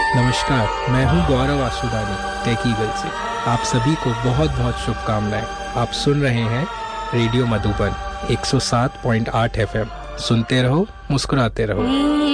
नमस्कार, मैं हूं गौरव आसुदानी टेक ईगल से। आप सभी को बहुत बहुत शुभकामनाएं। आप सुन रहे हैं रेडियो मधुबन 107.8 एफएम। सुनते रहो, मुस्कुराते रहो।